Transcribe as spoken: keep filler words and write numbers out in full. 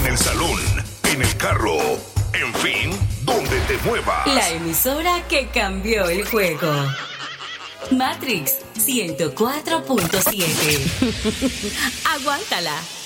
el salón, en el carro, en fin, donde te muevas. La emisora que cambió el juego. Matrix ciento cuatro punto siete. Aguántala.